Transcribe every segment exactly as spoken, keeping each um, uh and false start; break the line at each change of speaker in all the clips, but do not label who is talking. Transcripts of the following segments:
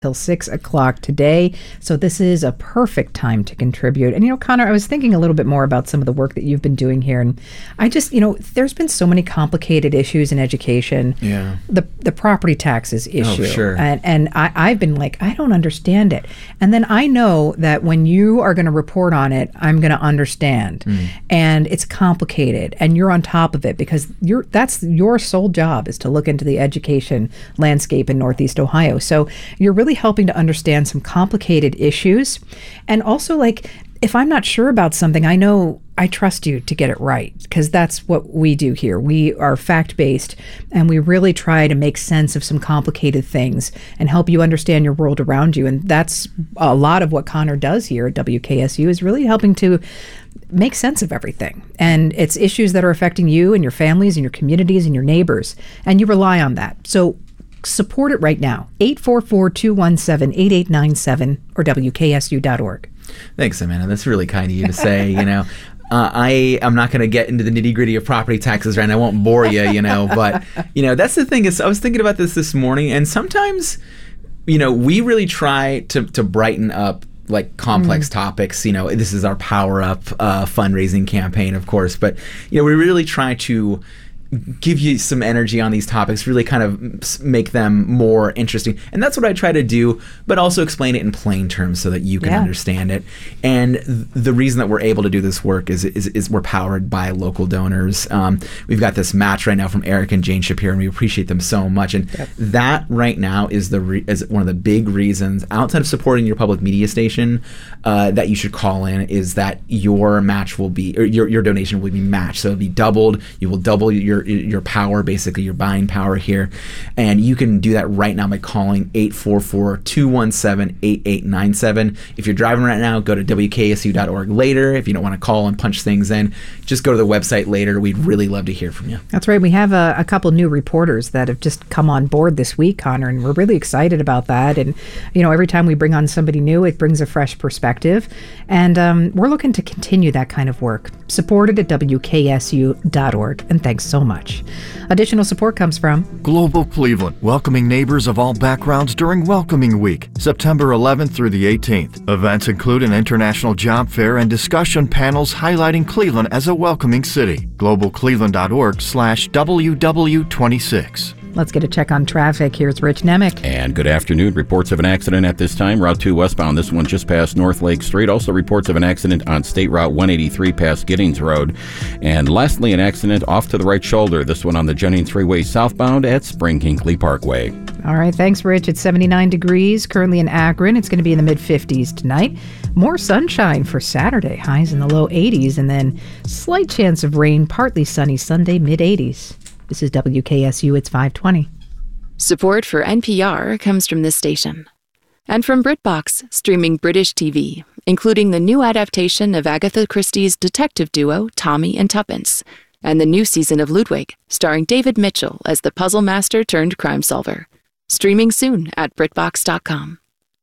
till six o'clock today. So this is a perfect time to contribute. And, you know, Connor, I was thinking a little bit more about some of the work that you've been doing here. And I just, you know, there's been so many complicated issues in education.
Yeah. The
the property taxes issue.
Oh, sure.
And, and I, I've been like, I don't understand it. And then I know that when you are going to report on it, I'm going to understand. Mm. And it's complicated. And you're on top of it because you're that's your sole job is to look into the education landscape in Northeast Ohio. So you're really helping to understand some complicated issues. And also, like, if I'm not sure about something, I know I trust you to get it right, because that's what we do here. We are fact-based, and we really try to make sense of some complicated things and help you understand your world around you. And that's a lot of what Connor does here at W K S U, is really helping to make sense of everything. And it's issues that are affecting you and your families and your communities and your neighbors, and you rely on that. So support it right now. eight four four, two one seven, eight eight nine seven or W K S U dot org.
Thanks, Amanda. That's really kind of you to say, you know. Uh, I am not going to get into the nitty gritty of property taxes, right? And I won't bore you, you know. But, you know, that's the thing is I was thinking about this this morning, and sometimes, you know, we really try to, to brighten up like complex mm. topics. You know, this is our Power Up uh, fundraising campaign, of course. But, you know, we really try to give you some energy on these topics, really kind of make them more interesting. And that's what I try to do, but also explain it in plain terms so that you can yeah. understand it. And th- the reason that we're able to do this work is is, is we're powered by local donors. Um, we've got this match right now from Eric and Jane Shapiro, and we appreciate them so much. And yep. that right now is the re- is one of the big reasons, outside of supporting your public media station, uh, that you should call in, is that your match will be, or your, your donation will be matched. So it'll be doubled. You will double your your power, basically your buying power here. And you can do that right now by calling eight four four, two one seven, eight eight nine seven. If you're driving right now, go to W K S U dot org later. If you don't want to call and punch things in, just go to the website later. We'd really love to hear from you.
That's right. We have a, a couple new reporters that have just come on board this week, Connor, and we're really excited about that. And, you know, every time we bring on somebody new, it brings a fresh perspective. And um, we're looking to continue that kind of work. Supported at W K S U dot org. And thanks so much. Additional support comes from
Global Cleveland, welcoming neighbors of all backgrounds during Welcoming Week, September eleventh through the eighteenth. Events include an international job fair and discussion panels highlighting Cleveland as a welcoming city. global cleveland dot org slash W W twenty-six.
Let's get a check on traffic. Here's Rich Nemec.
And good afternoon. Reports of an accident at this time. Route two westbound. This one just past North Lake Street. Also reports of an accident on State Route one eighty-three past Giddings Road. And lastly, an accident off to the right shoulder. This one on the Jennings Freeway southbound at Spring Hinckley Parkway.
All right. Thanks, Rich. It's seventy-nine degrees currently in Akron. It's going to be in the mid-fifties tonight. More sunshine for Saturday. Highs in the low eighties. And then slight chance of rain. Partly sunny Sunday, mid-eighties. This is W K S U, it's five twenty.
Support for N P R comes from this station. And from BritBox, streaming British T V, including the new adaptation of Agatha Christie's detective duo, Tommy and Tuppence, and the new season of Ludwig, starring David Mitchell as the puzzle master turned crime solver. Streaming soon at BritBox dot com.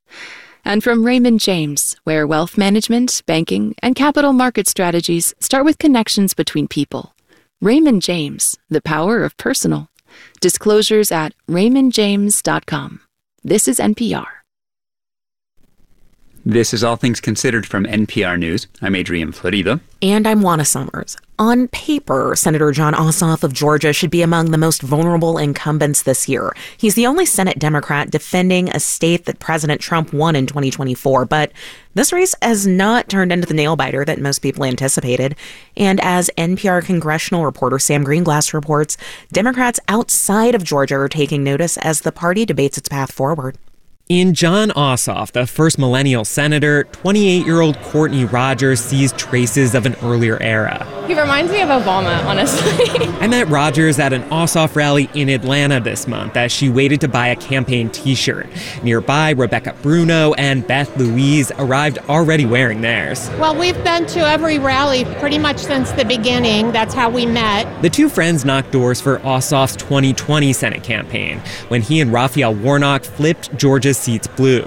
And from Raymond James, where wealth management, banking, and capital market strategies start with connections between people. Raymond James, the power of personal. Disclosures at raymond james dot com. This is N P R.
This is All Things Considered from N P R News. I'm Adrian Florida.
And I'm Juana Summers. On paper, Senator Jon Ossoff of Georgia should be among the most vulnerable incumbents this year. He's the only Senate Democrat defending a state that President Trump won in twenty twenty-four. But this race has not turned into the nail-biter that most people anticipated. And as N P R congressional reporter Sam Greenglass reports, Democrats outside of Georgia are taking notice as the party debates its path forward.
In Jon Ossoff, the first millennial senator, twenty-eight-year-old Courtney Rogers sees traces of an earlier era.
He reminds me of Obama, honestly.
I met Rogers at an Ossoff rally in Atlanta this month as she waited to buy a campaign t-shirt. Nearby, Rebecca Bruno and Beth Louise arrived already wearing theirs.
Well, we've been to every rally pretty much since the beginning. That's how we met.
The two friends knocked doors for Ossoff's twenty twenty Senate campaign when he and Raphael Warnock flipped Georgia's seats blue.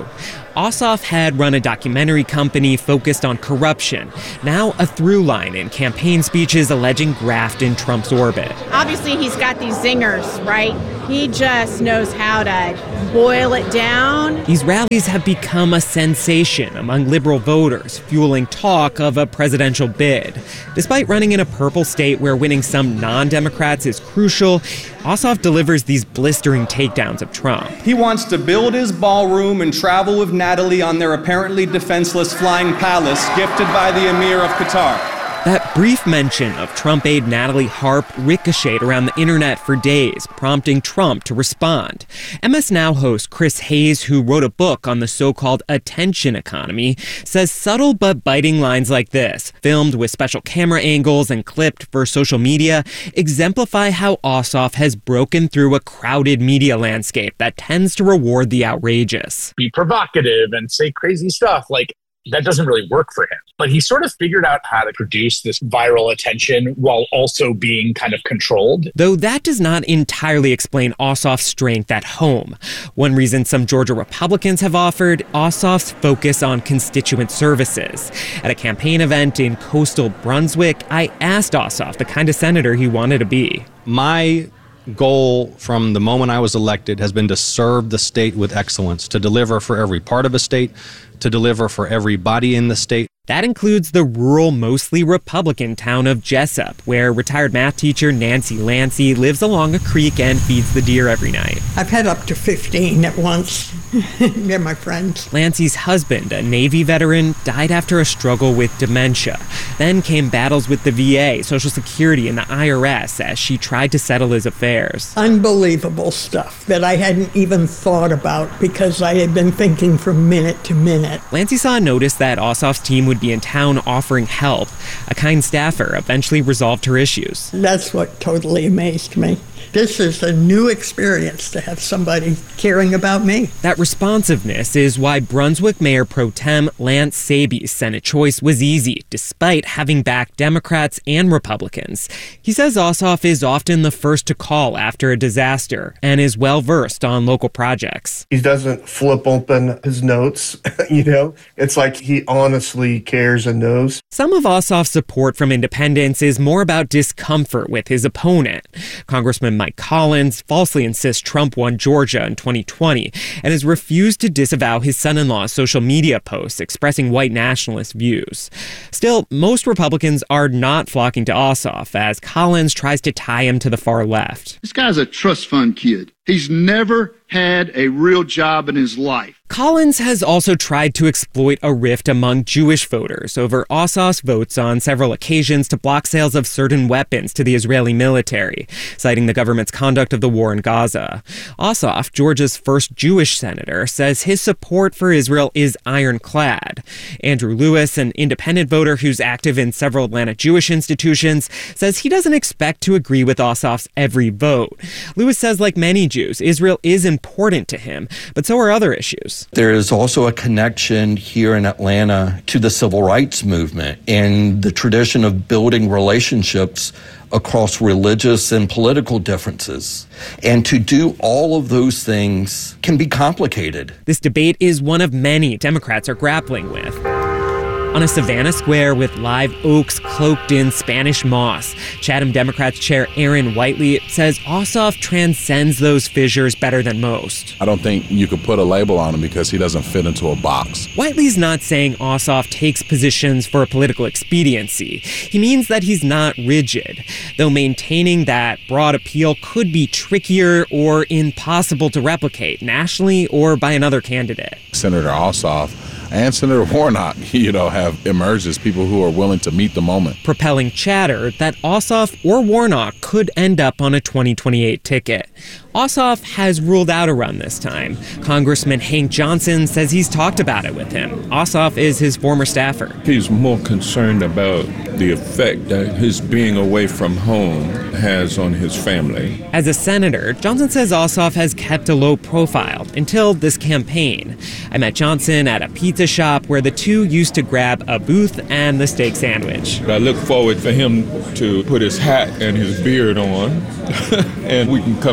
Ossoff had run a documentary company focused on corruption, now a through line in campaign speeches alleging graft in Trump's orbit.
Obviously, he's got these zingers, right? He just knows how to boil it down.
These rallies have become a sensation among liberal voters, fueling talk of a presidential bid. Despite running in a purple state where winning some non-Democrats is crucial, Ossoff delivers these blistering takedowns of Trump.
He wants to build his ballroom and travel with Natalie on their apparently defenseless flying palace gifted by the Emir of Qatar.
That brief mention of Trump aide Natalie Harp ricocheted around the internet for days, prompting Trump to respond. M S Now host Chris Hayes, who wrote a book on the so-called attention economy, says subtle but biting lines like this, filmed with special camera angles and clipped for social media, exemplify how Ossoff has broken through a crowded media landscape that tends to reward the outrageous.
Be provocative and say crazy stuff like, that doesn't really work for him. But he sort of figured out how to produce this viral attention while also being kind of controlled.
Though that does not entirely explain Ossoff's strength at home. One reason some Georgia Republicans have offered, Ossoff's focus on constituent services. At a campaign event in coastal Brunswick, I asked Ossoff the kind of senator he wanted to be.
My goal from the moment I was elected has been to serve the state with excellence, to deliver for every part of a state, to deliver for everybody in the state.
That includes the rural, mostly Republican town of Jessup, where retired math teacher Nancy Lancey lives along a creek and feeds the deer every night.
I've had up to fifteen at once. They're my friends.
Lancey's husband, a Navy veteran, died after a struggle with dementia. Then came battles with the V A, Social Security, and the I R S as she tried to settle his affairs.
Unbelievable stuff that I hadn't even thought about because I had been thinking from minute to minute.
Lancey saw a notice that Ossoff's team would be in town offering help. A kind staffer eventually resolved her issues.
That's what totally amazed me. This is a new experience to have somebody caring about me.
That responsiveness is why Brunswick Mayor Pro Tem Lance Saby's Senate choice was easy, despite having backed Democrats and Republicans. He says Ossoff is often the first to call after a disaster and is well-versed on local projects.
He doesn't flip open his notes, you know? It's like he honestly cares and knows.
Some of Ossoff's support from independents is more about discomfort with his opponent. Congressman Mike Collins falsely insists Trump won Georgia in twenty twenty and has refused to disavow his son-in-law's social media posts expressing white nationalist views. Still, most Republicans are not flocking to Ossoff as Collins tries to tie him to the far left.
This guy's a trust fund kid. He's never had a real job in his life.
Collins has also tried to exploit a rift among Jewish voters over Ossoff's votes on several occasions to block sales of certain weapons to the Israeli military, citing the government's conduct of the war in Gaza. Ossoff, Georgia's first Jewish senator, says his support for Israel is ironclad. Andrew Lewis, an independent voter who's active in several Atlanta Jewish institutions, says he doesn't expect to agree with Ossoff's every vote. Lewis says, like many Jews, Israel is important to him, but so are other issues.
There is also a connection here in Atlanta to the civil rights movement and the tradition of building relationships across religious and political differences. And to do all of those things can be complicated.
This debate is one of many Democrats are grappling with. On a Savannah square with live oaks cloaked in Spanish moss, Chatham Democrats Chair Aaron Whiteley says Ossoff transcends those fissures better than most.
I don't think you could put a label on him because he doesn't fit into a box.
Whiteley's not saying Ossoff takes positions for political expediency. He means that he's not rigid, though maintaining that broad appeal could be trickier or impossible to replicate nationally or by another candidate.
Senator Ossoff and Senator Warnock, you know, have emerged as people who are willing to meet the moment.
Propelling chatter that Ossoff or Warnock could end up on a twenty twenty-eight ticket. Ossoff has ruled out a run this time. Congressman Hank Johnson says he's talked about it with him. Ossoff is his former staffer.
He's more concerned about the effect that his being away from home has on his family.
As a senator, Johnson says Ossoff has kept a low profile until this campaign. I met Johnson at a pizza shop where the two used to grab a booth and the steak sandwich.
I look forward for him to put his hat and his beard on and we can come and sit in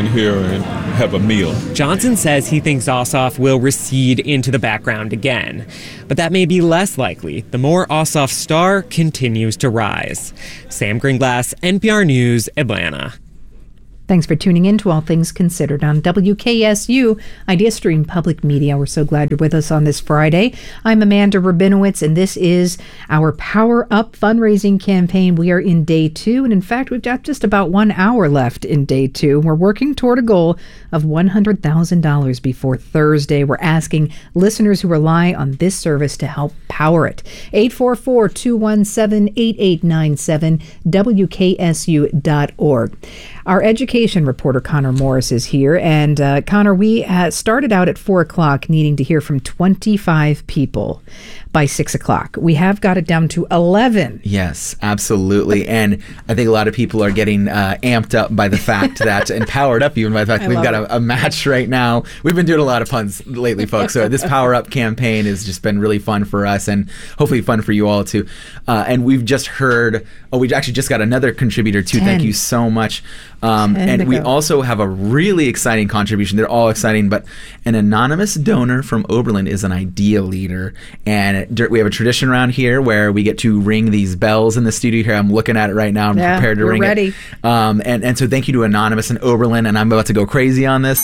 in here and have a meal.
Johnson says he thinks Ossoff will recede into the background again. But that may be less likely the more Ossoff's star continues to rise. Sam Greenglass, N P R News, Atlanta.
Thanks for tuning in to All Things Considered on W K S U, Idea Stream Public Media. We're so glad you're with us on this Friday. I'm Amanda Rabinowitz, and this is our Power Up fundraising campaign. We are in day two, and in fact, we've got just about one hour left in day two. We're working toward a goal of one hundred thousand dollars before Thursday. We're asking listeners who rely on this service to help power it. eight four four, two one seven, eight eight nine seven, W K S U dot org. Our education reporter, Connor Morris, is here. And uh, Connor, we uh, started out at four o'clock needing to hear from twenty-five people by six o'clock. We have got it down to eleven.
Yes, absolutely. And I think a lot of people are getting uh, amped up by the fact that, and powered up even by the fact that we've got a, a match right now. We've been doing a lot of puns lately, folks. So this Power Up campaign has just been really fun for us and hopefully fun for you all too. Uh, and we've just heard, oh, we actually just got another contributor too.
Ten.
Thank you so much. Um, and we also have a really exciting contribution. They're all exciting, but an anonymous donor from Oberlin is an idea leader. And we have a tradition around here where we get to ring these bells in the studio here. I'm looking at it right now. I'm
yeah,
prepared to
we're
ring
ready.
it. Um, and, and so thank you to Anonymous in Oberlin. And I'm about to go crazy on this.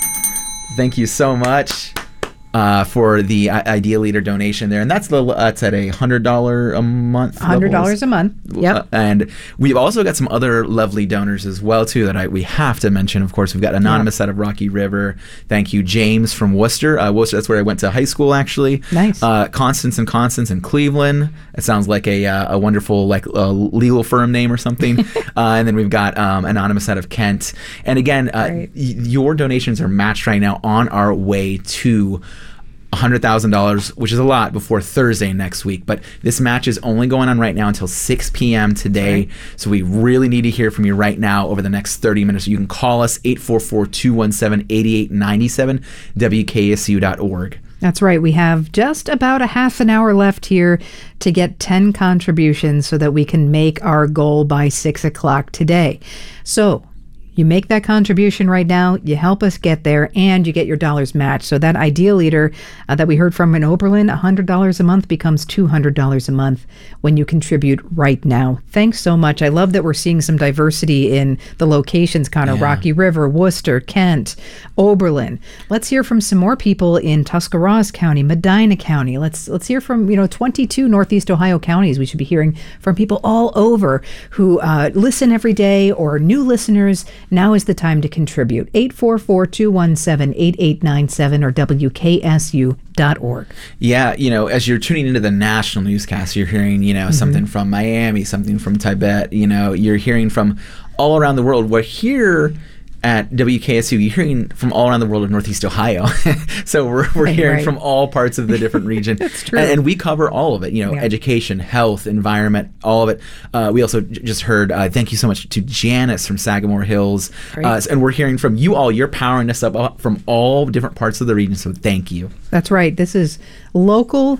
Thank you so much. Uh, for the uh, Idea Leader donation there. And that's the uh, it's at a one hundred dollars a month.
one hundred dollars levels. A month. Yep.
Uh, and we've also got some other lovely donors as well, too, that I, we have to mention. Of course, we've got Anonymous yep. out of Rocky River. Thank you, James from Worcester. Uh, Worcester, that's where I went to high school, actually.
Nice.
Uh, Constance and Constance in Cleveland. It sounds like a uh, a wonderful like uh, legal firm name or something. uh, and then we've got um, Anonymous out of Kent. And again, uh, y- your donations are matched right now on our way to one hundred thousand dollars, which is a lot, before Thursday next week. But this match is only going on right now until six p.m. today. Right. So we really need to hear from you right now over the next thirty minutes. You can call us eight four four, two one seven, eight eight nine seven, W K S U dot org.
That's right. We have just about a half an hour left here to get ten contributions so that we can make our goal by six o'clock today. So you make that contribution right now, you help us get there, and you get your dollars matched. So that Idea Leader uh, that we heard from in Oberlin, one hundred dollars a month becomes two hundred dollars a month when you contribute right now. Thanks so much. I love that we're seeing some diversity in the locations, Connor. Yeah. Rocky River, Worcester, Kent, Oberlin. Let's hear from some more people in Tuscarawas County, Medina County. Let's let's hear from, you know, twenty-two Northeast Ohio counties. We should be hearing from people all over who uh, listen every day, or new listeners. Now is the time to contribute. eight four four, two one seven, eight eight nine seven or W K S U dot org.
Yeah, you know, as you're tuning into the national newscast, you're hearing, you know, mm-hmm. something from Miami, something from Tibet, you know, you're hearing from all around the world. We're here at W K S U, you're hearing from all around the world of Northeast Ohio. So we're, we're right, hearing right. from all parts of the different region.
That's true.
And, and we cover all of it, you know, yeah. education, health, environment, all of it. Uh, we also j- just heard, uh, thank you so much to Janice from Sagamore Hills. Uh, and we're hearing from you all. You're powering us up from all different parts of the region. So thank you.
That's right. This is local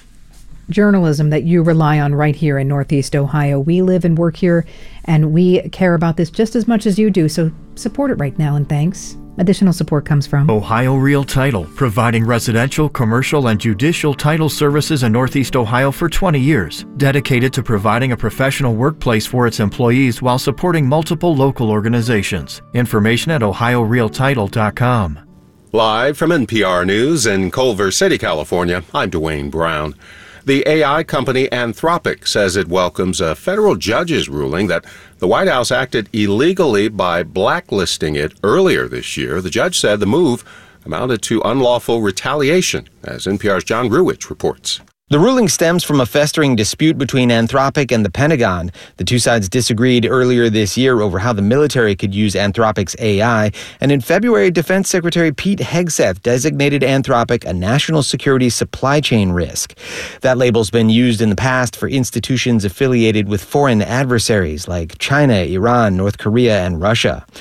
journalism that you rely on right here in Northeast Ohio. We live and work here, and we care about this just as much as you do. So support it right now, and thanks. Additional support comes from
Ohio Real Title, providing residential, commercial, and judicial title services in Northeast Ohio for twenty years, dedicated to providing a professional workplace for its employees while supporting multiple local organizations. Information at ohio real title dot com.
Live from N P R News in Culver City, California, I'm Dwayne Brown. The A I company Anthropic says it welcomes a federal judge's ruling that the White House acted illegally by blacklisting it earlier this year. The judge said the move amounted to unlawful retaliation, as N P R's John Ruwitch reports.
The ruling stems from a festering dispute between Anthropic and the Pentagon. The two sides disagreed earlier this year over how the military could use Anthropic's A I, and in February, Defense Secretary Pete Hegseth designated Anthropic a national security supply chain risk. That label's been used in the past for institutions affiliated with foreign adversaries like China, Iran, North Korea, and Russia.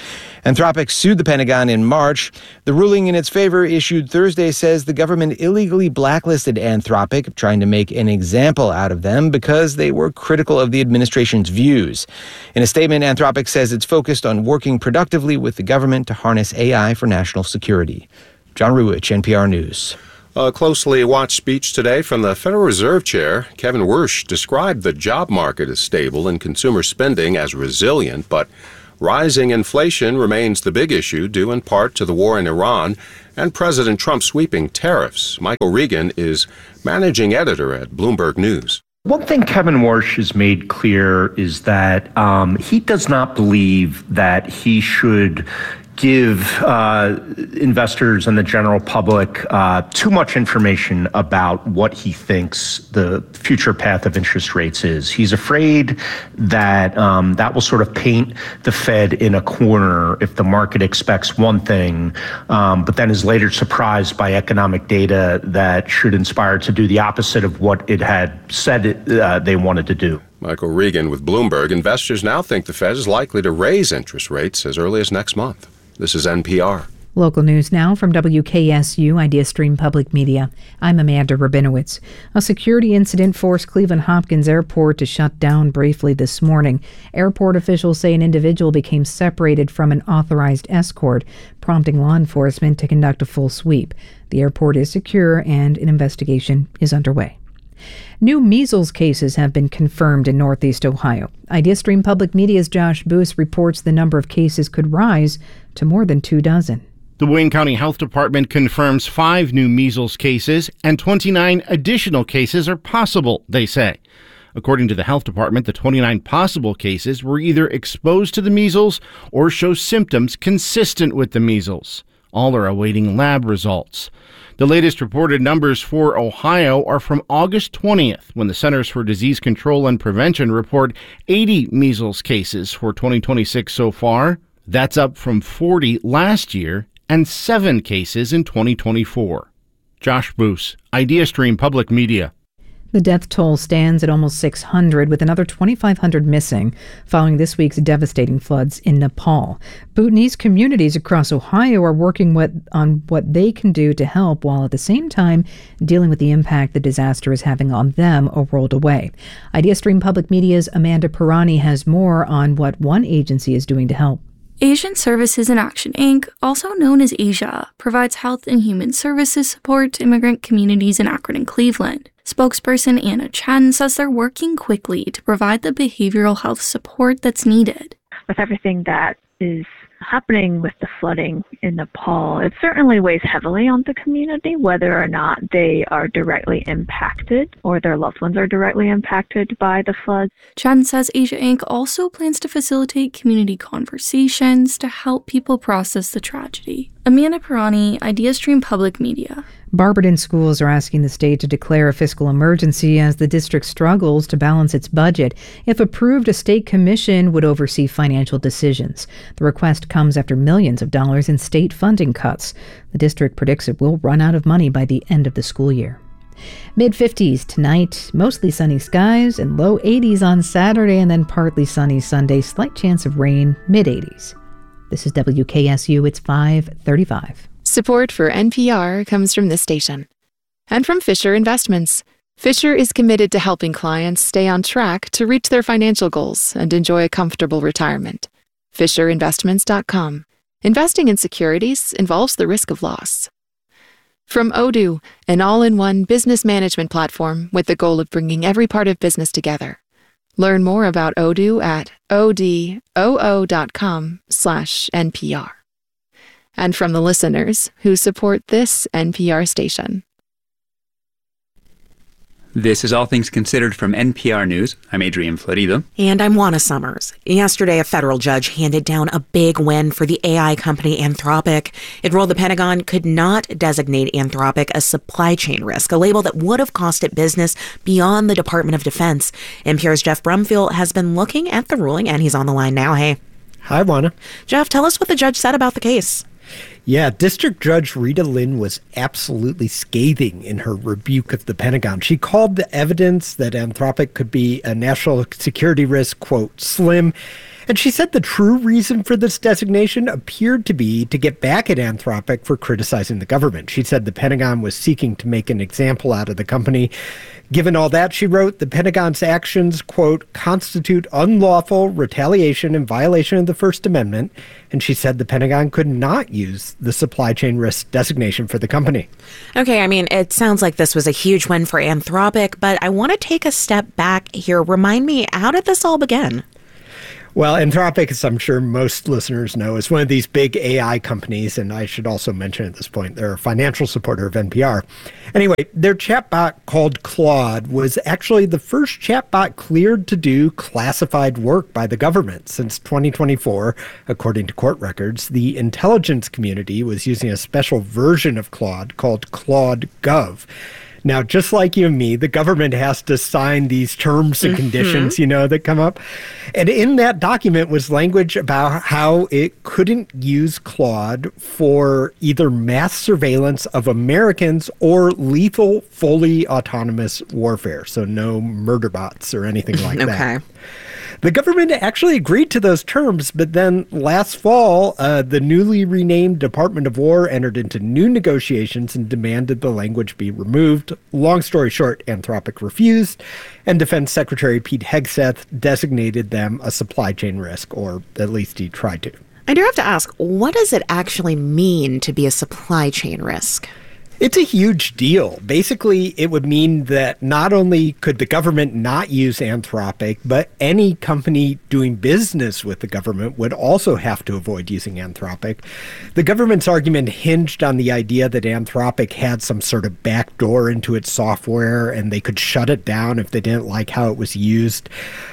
Anthropic sued the Pentagon in March. The ruling in its favor issued Thursday says the government illegally blacklisted Anthropic, trying to make an example out of them because they were critical of the administration's views. In a statement, Anthropic says it's focused on working productively with the government to harness A I for national security. John Ruwitch, N P R News.
A closely watched speech today from the Federal Reserve Chair. Kevin Warsh described the job market as stable and consumer spending as resilient, but rising inflation remains the big issue, due in part to the war in Iran and President Trump's sweeping tariffs. Michael Regan is managing editor at Bloomberg News.
One thing Kevin Warsh has made clear is that um, he does not believe that he should give uh, investors and the general public uh, too much information about what he thinks the future path of interest rates is. He's afraid that um, that will sort of paint the Fed in a corner if the market expects one thing, um, but then is later surprised by economic data that should inspire it to do the opposite of what it had said it, uh, they wanted to do.
Michael Regan with Bloomberg. Investors now think the Fed is likely to raise interest rates as early as next month. This is N P R.
Local news now from W K S U IdeaStream Public Media. I'm Amanda Rabinowitz. A security incident forced Cleveland Hopkins Airport to shut down briefly this morning. Airport officials say an individual became separated from an authorized escort, prompting law enforcement to conduct a full sweep. The airport is secure and an investigation is underway. New measles cases have been confirmed in Northeast Ohio. IdeaStream Public Media's Josh Boos reports the number of cases could rise to more than two dozen.
The Wayne County Health Department confirms five new measles cases and twenty-nine additional cases are possible, they say. According to the health department, the twenty-nine possible cases were either exposed to the measles or show symptoms consistent with the measles. All are awaiting lab results. The latest reported numbers for Ohio are from August twentieth, when the Centers for Disease Control and Prevention report eighty measles cases for twenty twenty-six so far. That's up from forty last year and seven cases in twenty twenty-four. Josh Boos, IdeaStream Public Media.
The death toll stands at almost six hundred, with another twenty-five hundred missing following this week's devastating floods in Nepal. Bhutanese communities across Ohio are working what, on what they can do to help, while at the same time dealing with the impact the disaster is having on them a world away. IdeaStream Public Media's Amanda Pirani has more on what one agency is doing to help.
Asian Services in Action, Incorporated, also known as ASIA, provides health and human services support to immigrant communities in Akron and Cleveland. Spokesperson Anna Chen says they're working quickly to provide the behavioral health support that's needed.
With everything that is happening with the flooding in Nepal, it certainly weighs heavily on the community, whether or not they are directly impacted or their loved ones are directly impacted by the floods.
Chen says ASIA Incorporated also plans to facilitate community conversations to help people process the tragedy. Amanda Pirani, IdeaStream Public Media.
Barberton schools are asking the state to declare a fiscal emergency as the district struggles to balance its budget. If approved, a state commission would oversee financial decisions. The request comes after millions of dollars in state funding cuts. The district predicts it will run out of money by the end of the school year. mid fifties tonight, mostly sunny skies, and low eighties on Saturday, and then partly sunny Sunday. Slight chance of rain, mid eighties. This is W K S U. It's five thirty-five.
Support for N P R comes from this station and from Fisher Investments. Fisher is committed to helping clients stay on track to reach their financial goals and enjoy a comfortable retirement. Fisher Investments dot com. Investing in securities involves the risk of loss. From Odoo, an all-in-one business management platform with the goal of bringing every part of business together. Learn more about Odoo at odoo dot com slash N P R. And from the listeners who support this N P R station.
This is All Things Considered from N P R News. I'm Adrian Florido.
And I'm Juana Summers. Yesterday, a federal judge handed down a big win for the A I company Anthropic. It ruled the Pentagon could not designate Anthropic a supply chain risk, a label that would have cost it business beyond the Department of Defense. N P R's Jeff Brumfield has been looking at the ruling, and he's on the line now. Hey.
Hi, Juana.
Jeff, tell us what the judge said about the case.
Yeah, District Judge Rita Lynn was absolutely scathing in her rebuke of the Pentagon. She called the evidence that Anthropic could be a national security risk, quote, slim. And she said the true reason for this designation appeared to be to get back at Anthropic for criticizing the government. She said the Pentagon was seeking to make an example out of the company. Given all that, she wrote, the Pentagon's actions, quote, constitute unlawful retaliation in violation of the First Amendment. And she said the Pentagon could not use the supply chain risk designation for the company.
Okay, I mean, it sounds like this was a huge win for Anthropic, but I want to take a step back here. Remind me, how did this all begin?
Well, Anthropic, as I'm sure most listeners know, is one of these big A I companies, and I should also mention at this point, they're a financial supporter of N P R. Anyway, their chatbot called Claude was actually the first chatbot cleared to do classified work by the government. Since twenty twenty-four, according to court records, the intelligence community was using a special version of Claude called Claude Gov. Now, just like you and me, the government has to sign these terms and conditions, mm-hmm. you know, that come up. And in that document was language about how it couldn't use Claude for either mass surveillance of Americans or lethal, fully autonomous warfare. So no murder bots or anything like
okay.
that. The government actually agreed to those terms, but then last fall, uh, the newly renamed Department of War entered into new negotiations and demanded the language be removed. Long story short, Anthropic refused, and Defense Secretary Pete Hegseth designated them a supply chain risk, or at least he tried to.
I do have to ask, what does it actually mean to be a supply chain risk?
It's a huge deal. Basically, it would mean that not only could the government not use Anthropic, but any company doing business with the government would also have to avoid using Anthropic. The government's argument hinged on the idea that Anthropic had some sort of backdoor into its software and they could shut it down if they didn't like how it was used.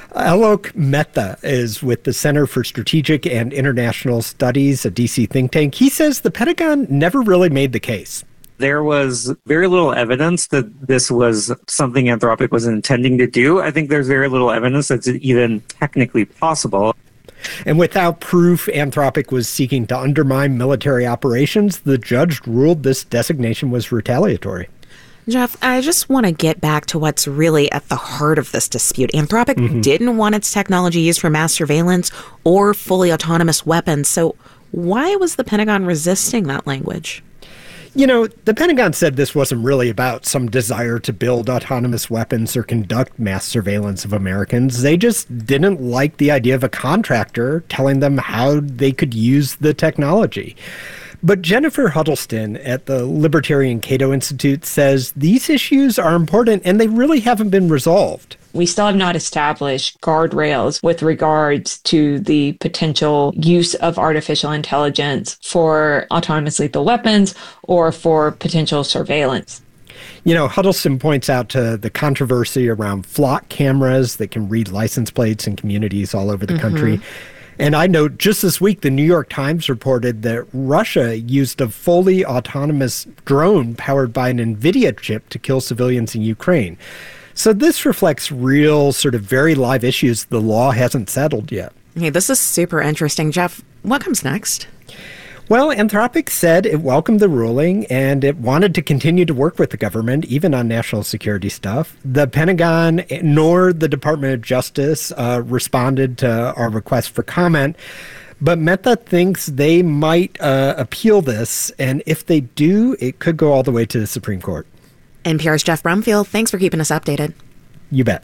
Alok Mehta is with the Center for Strategic and International Studies, a D C think tank. He says the Pentagon never really made the case.
There was very little evidence that this was something Anthropic was intending to do. I think there's very little evidence that's even technically possible.
And without proof Anthropic was seeking to undermine military operations, the judge ruled this designation was retaliatory.
Jeff, I just want to get back to what's really at the heart of this dispute. Anthropic mm-hmm. didn't want its technology used for mass surveillance or fully autonomous weapons. So why was the Pentagon resisting that language?
You know, the Pentagon said this wasn't really about some desire to build autonomous weapons or conduct mass surveillance of Americans. They just didn't like the idea of a contractor telling them how they could use the technology. But Jennifer Huddleston at the Libertarian Cato Institute says these issues are important and they really haven't been resolved.
We still have not established guardrails with regards to the potential use of artificial intelligence for autonomous lethal weapons or for potential surveillance.
You know, Huddleston points out to the controversy around flock cameras that can read license plates in communities all over the mm-hmm. country. And I note just this week, the New York Times reported that Russia used a fully autonomous drone powered by an NVIDIA chip to kill civilians in Ukraine. So this reflects real sort of very live issues the law hasn't settled yet.
Hey, this is super interesting. Jeff, what comes next?
Well, Anthropic said it welcomed the ruling and it wanted to continue to work with the government, even on national security stuff. The Pentagon nor the Department of Justice uh, responded to our request for comment. But Mehta thinks they might uh, appeal this. And if they do, it could go all the way to the Supreme Court.
N P R's Jeff Brumfield, thanks for keeping us updated.
You bet.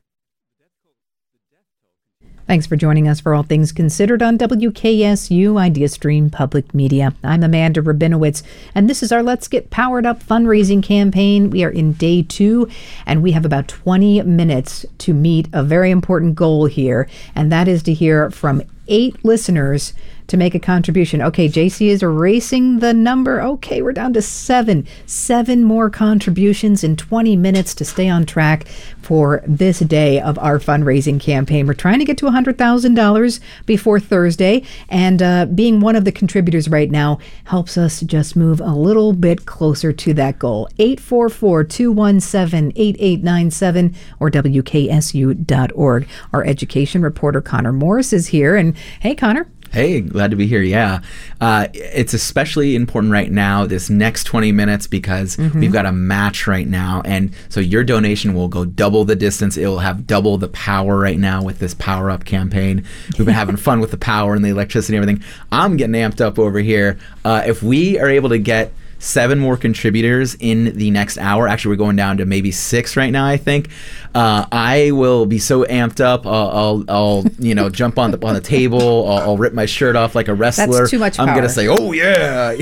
Thanks for joining us for All Things Considered on W K S U IdeaStream Public Media. I'm Amanda Rabinowitz, and this is our Let's Get Powered Up fundraising campaign. We are in day two, and we have about twenty minutes to meet a very important goal here, and that is to hear from eight listeners to make a contribution. Okay, J C is erasing the number. Okay, we're down to seven. Seven more contributions in twenty minutes to stay on track for this day of our fundraising campaign. We're trying to get to one hundred thousand dollars before Thursday, and uh, being one of the contributors right now helps us just move a little bit closer to that goal. eight four four, two one seven, eight eight nine seven or W K S U dot org. Our education reporter Connor Morris is here, and hey, Connor.
Hey, glad to be here. Yeah. Uh, it's especially important right now, this next twenty minutes, because mm-hmm. we've got a match right now. And so your donation will go double the distance. It will have double the power right now with this Power Up campaign. We've been having fun with the power and the electricity and everything. I'm getting amped up over here. Uh, if we are able to get seven more contributors in the next hour. Actually, we're going down to maybe six right now, I think. Uh, I will be so amped up. I'll, I'll, I'll you know, jump on the on the table. I'll, I'll rip my shirt off like a wrestler.
That's too much power.
I'm gonna say, "Oh yeah,"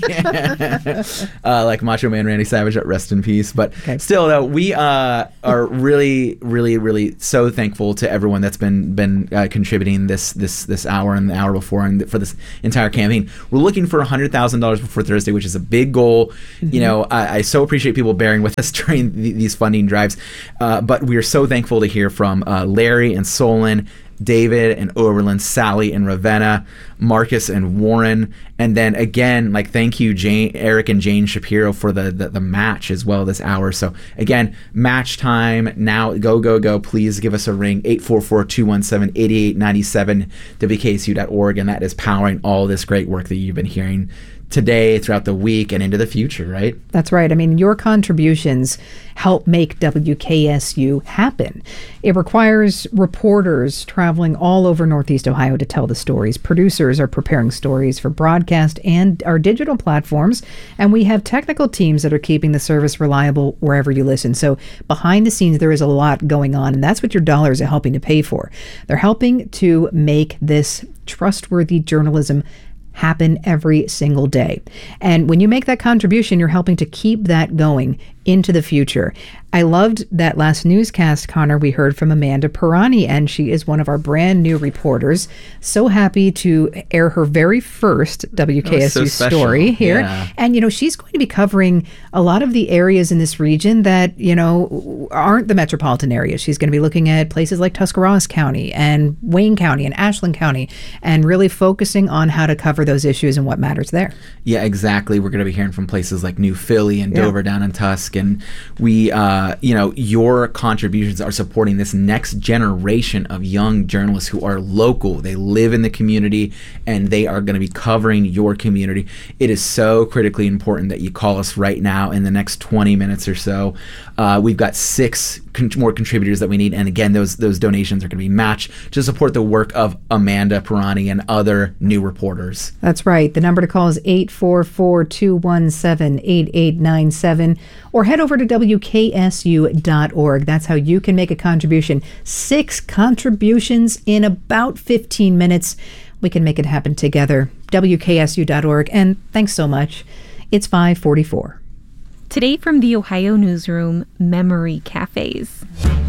uh, like Macho Man Randy Savage. Rest in peace. But okay. still, though, we uh, are really, really, really so thankful to everyone that's been been uh, contributing this this this hour and the hour before and for this entire campaign. We're looking for one hundred thousand dollars before Thursday, which is a big goal. Mm-hmm. You know, I, I so appreciate people bearing with us during th- these funding drives. Uh, but we are so thankful to hear from uh, Larry and Solon, David and Oberlin, Sally and Ravenna, Marcus and Warren, and then again, like thank you, Jane, Eric and Jane Shapiro for the, the the match as well this hour. So again, match time now. Go go go! Please give us a ring, eight four four, two one seven, eight eight nine seven, W K S U dot org, and that is powering all this great work that you've been hearing today, throughout the week, and into the future, right?
That's right. I mean, your contributions help make W K S U happen. It requires reporters traveling all over Northeast Ohio to tell the stories. Producers are preparing stories for broadcast and our digital platforms, and we have technical teams that are keeping the service reliable wherever you listen. So behind the scenes, there is a lot going on, and that's what your dollars are helping to pay for. They're helping to make this trustworthy journalism happen every single day. And when you make that contribution, you're helping to keep that going into the future. I loved that last newscast, Connor. We heard from Amanda Pirani, and she is one of our brand new reporters. So happy to air her very first W K S U so story here. Yeah. And, you know, she's going to be covering a lot of the areas in this region that, you know, aren't the metropolitan areas. She's going to be looking at places like Tuscarawas County and Wayne County and Ashland County, and really focusing on how to cover those issues and what matters there.
Yeah, exactly. We're going to be hearing from places like New Philly and Dover yeah. down in Tusk. And we, uh, you know, your contributions are supporting this next generation of young journalists who are local. They live in the community, and they are going to be covering your community. It is so critically important that you call us right now in the next twenty minutes or so. Uh, we've got six con- more contributors that we need. And again, those those donations are going to be matched to support the work of Amanda Pirani and other new reporters.
That's right. The number to call is eight four four, two one seven, eight eight nine seven, or head over to W K S U dot org. That's how you can make a contribution. Six contributions in about fifteen minutes. We can make it happen together. W K S U dot org. And thanks so much. It's five forty-four.
Today from the Ohio Newsroom, memory cafes.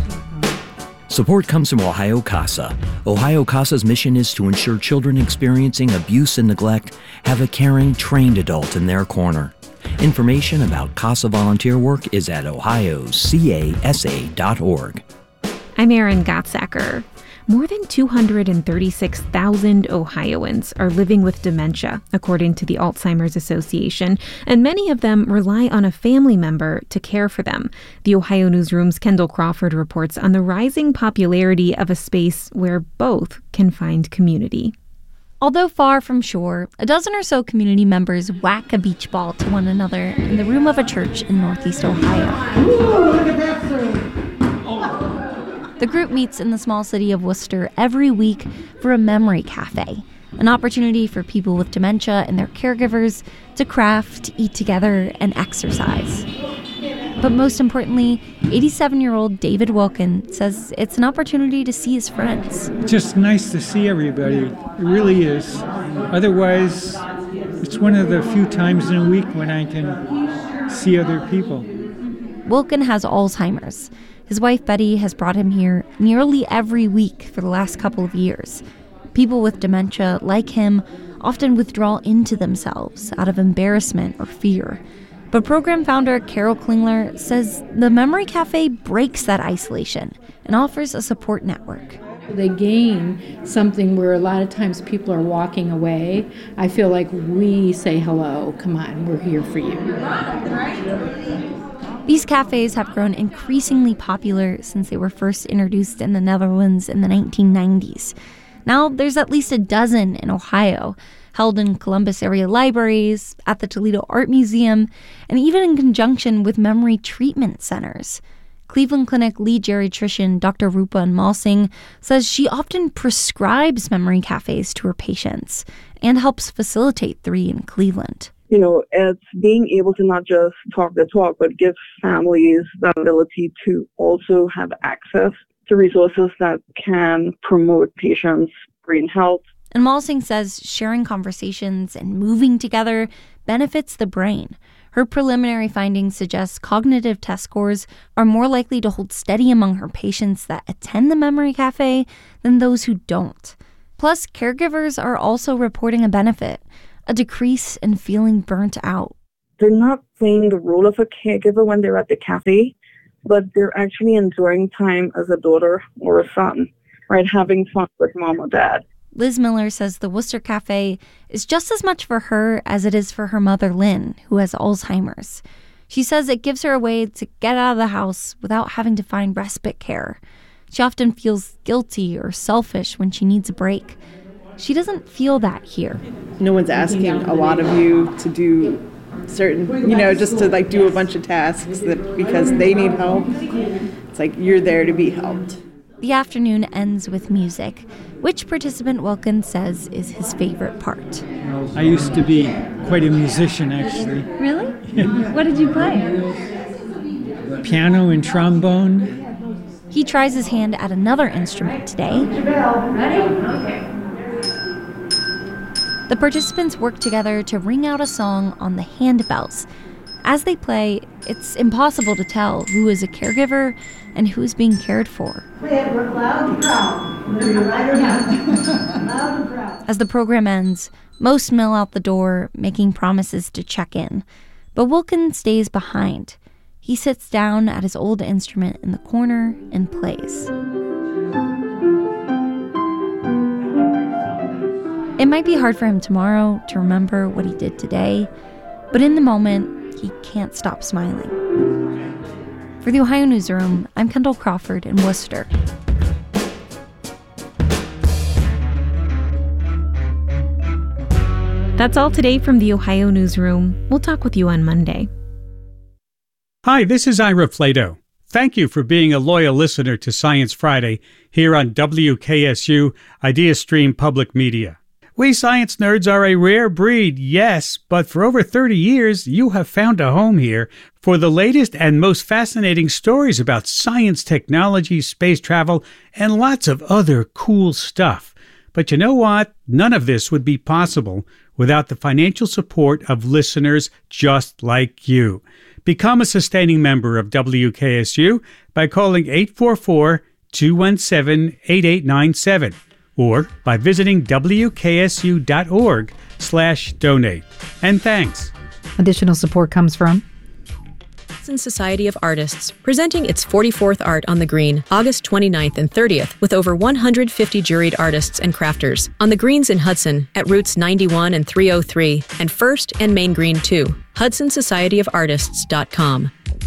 Support comes from Ohio CASA. Ohio CASA's mission is to ensure children experiencing abuse and neglect have a caring, trained adult in their corner. Information about CASA volunteer work is at ohio casa dot org.
I'm Erin Gottsacker. More than two hundred thirty-six thousand Ohioans are living with dementia, according to the Alzheimer's Association, and many of them rely on a family member to care for them. The Ohio Newsroom's Kendall Crawford reports on the rising popularity of a space where both can find community.
Although far from shore, a dozen or so community members whack a beach ball to one another in the room of a church in Northeast Ohio.
Ooh, look at that, sir.
The group meets in the small city of Worcester every week for a memory cafe, an opportunity for people with dementia and their caregivers to craft, eat together, and exercise. But most importantly, eighty-seven-year-old David Wilkin says it's an opportunity to see his friends.
It's just nice to see everybody. It really is. Otherwise, it's one of the few times in a week when I can see other people.
Wilkin has Alzheimer's. His wife, Betty, has brought him here nearly every week for the last couple of years. People with dementia, like him, often withdraw into themselves out of embarrassment or fear. But program founder Carol Klingler says the Memory Cafe breaks that isolation and offers a support network.
They gain something where a lot of times people are walking away. I feel like we say, hello, come on, we're here for you.
These cafes have grown increasingly popular since they were first introduced in the Netherlands in the nineteen nineties. Now there's at least a dozen in Ohio, held in Columbus area libraries, at the Toledo Art Museum, and even in conjunction with memory treatment centers. Cleveland Clinic lead geriatrician Doctor Rupa Malsing says she often prescribes memory cafes to her patients and helps facilitate three in Cleveland.
You know, it's being able to not just talk the talk, but give families the ability to also have access to resources that can promote patients' brain health.
And Malsing says sharing conversations and moving together benefits the brain. Her preliminary findings suggest cognitive test scores are more likely to hold steady among her patients that attend the memory cafe than those who don't. Plus, caregivers are also reporting a benefit, a decrease in feeling burnt out.
They're not playing the role of a caregiver when they're at the cafe, but they're actually enjoying time as a daughter or a son, right? Having fun with mom or dad.
Liz Miller says the Worcester Cafe is just as much for her as it is for her mother, Lynn, who has Alzheimer's. She says it gives her a way to get out of the house without having to find respite care. She often feels guilty or selfish when she needs a break. She doesn't feel that here.
No one's asking a lot of you to do certain, you know, just to like do a bunch of tasks that because they need help. It's like you're there to be helped.
The afternoon ends with music, which participant Wilkins says is his favorite part.
I used to be quite a musician, actually.
Really? What did you play?
Piano and trombone.
He tries his hand at another instrument today. The participants work together to ring out a song on the handbells. As they play, it's impossible to tell who is a caregiver and who is being cared for.
Play it loud and proud. Whether you're right or not. Loud and proud.
As the program ends, most mill out the door, making promises to check in. But Wilkins stays behind. He sits down at his old instrument in the corner and plays. It might be hard for him tomorrow to remember what he did today, but in the moment, he can't stop smiling. For the Ohio Newsroom, I'm Kendall Crawford in Worcester.
That's all today from the Ohio Newsroom. We'll talk with you on Monday.
Hi, this is Ira Flato. Thank you for being a loyal listener to Science Friday here on W K S U IdeaStream Public Media. We science nerds are a rare breed, yes, but for over thirty years, you have found a home here for the latest and most fascinating stories about science, technology, space travel, and lots of other cool stuff. But you know what? None of this would be possible without the financial support of listeners just like you. Become a sustaining member of W K S U by calling eight four four, two one seven, eight eight nine seven. Or by visiting wksu.org slash donate. And thanks.
Additional support comes from
Hudson Society of Artists, presenting its forty-fourth Art on the Green, August twenty-ninth and thirtieth, with over one hundred fifty juried artists and crafters. On the Greens in Hudson, at Routes ninety-one and three oh three, and First and Main Green two. Hudson Society of Artists dot com.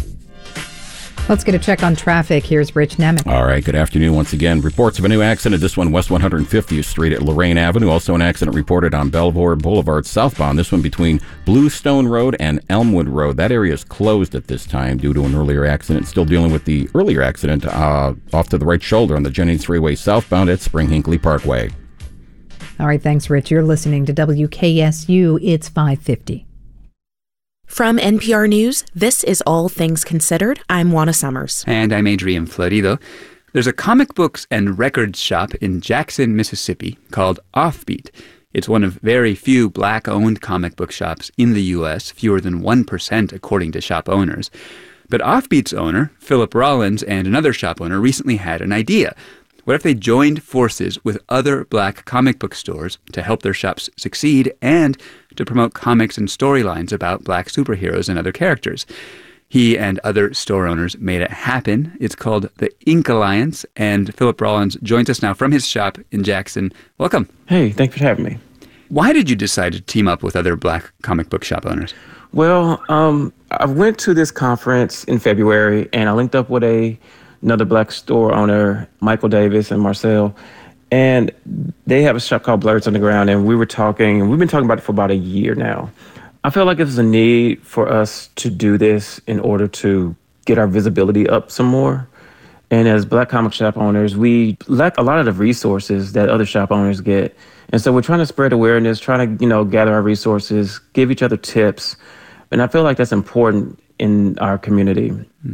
Let's get a check on traffic. Here's Rich Nemec.
All right, good afternoon once again. Reports of a new accident, this one West one hundred fiftieth Street at Lorraine Avenue. Also an accident reported on Belvoir Boulevard southbound. This one between Bluestone Road and Elmwood Road. That area is closed at this time due to an earlier accident. Still dealing with the earlier accident uh, off to the right shoulder on the Jennings Freeway southbound at Spring Hinckley Parkway.
All right, thanks, Rich. You're listening to W K S U. It's five fifty.
From N P R News, this is All Things Considered. I'm Juana Summers.
And I'm Adrian Florido. There's a comic books and records shop in Jackson, Mississippi called Offbeat. It's one of very few black-owned comic book shops in the U S, fewer than one percent according to shop owners. But Offbeat's owner, Philip Rollins, and another shop owner recently had an idea. What if they joined forces with other black comic book stores to help their shops succeed and to promote comics and storylines about black superheroes and other characters? He and other store owners made it happen. It's called the Ink Alliance, and Philip Rollins joins us now from his shop in Jackson. Welcome.
Hey, thanks for having me.
Why did you decide to team up with other black comic book shop owners?
Well, um, I went to this conference in February, and I linked up with a another black store owner, Michael Davis and Marcel, And they have a shop called Blurs Underground, and we were talking, and we've been talking about it for about a year now. I feel like there's a need for us to do this in order to get our visibility up some more. And as Black comic shop owners, we lack a lot of the resources that other shop owners get. And so we're trying to spread awareness, trying to, you know, gather our resources, give each other tips. And I feel like that's important in our community.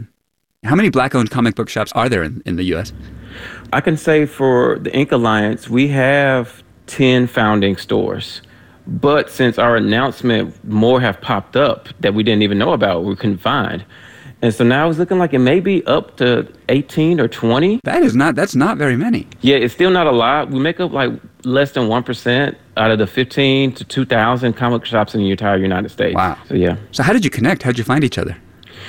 How many Black-owned comic book shops are there in, in the U S?
I can say for the Ink Alliance, we have ten founding stores. But since our announcement, more have popped up that we didn't even know about, we couldn't find. And so now it's looking like it may be up to eighteen or twenty.
That is not, that's not very many.
Yeah, it's still not a lot. We make up like less than one percent out of the fifteen to two thousand comic shops in the entire United States.
Wow.
So yeah.
So how did you connect? How did you find each other?